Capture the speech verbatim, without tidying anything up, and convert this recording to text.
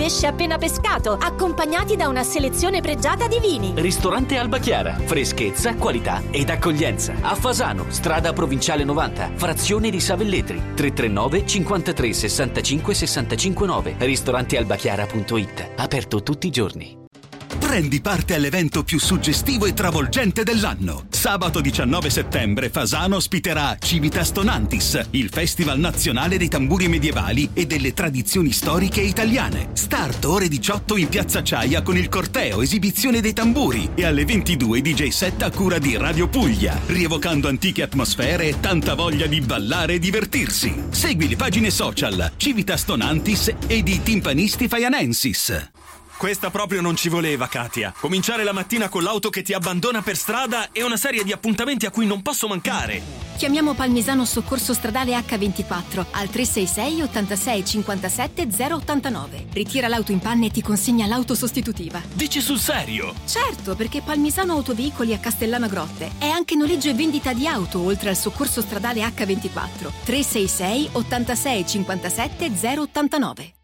pesce appena pescato, accompagnati da una selezione pregiata di vini. Ristorante Alba Chiara, freschezza, qualità ed accoglienza. A Fasano, strada provinciale novanta, frazione di Savelletri. tre tre nove cinquantatré sessantacinque sessantacinque nove. ristorantealbachiara punto it. Aperto tutti i giorni. Prendi parte all'evento più suggestivo e travolgente dell'anno. Sabato diciannove settembre Fasano ospiterà Civitas Tonantis, il festival nazionale dei tamburi medievali e delle tradizioni storiche italiane. Start ore diciotto in Piazza Ciaia con il corteo, esibizione dei tamburi, e alle ventidue D J set a cura di Radio Puglia, rievocando antiche atmosfere e tanta voglia di ballare e divertirsi. Segui le pagine social Civitas Tonantis e di Timpanisti Faianensis. Questa proprio non ci voleva, Katia. Cominciare la mattina con l'auto che ti abbandona per strada e una serie di appuntamenti a cui non posso mancare. Chiamiamo Palmisano Soccorso Stradale acca ventiquattro al tre sei sei ottantasei cinquantasette zero ottantanove. Ritira l'auto in panne e ti consegna l'auto sostitutiva. Dici sul serio? Certo, perché Palmisano Autoveicoli a Castellana Grotte è anche noleggio e vendita di auto, oltre al Soccorso Stradale acca ventiquattro. tre sei sei ottantasei cinquantasette zero ottantanove.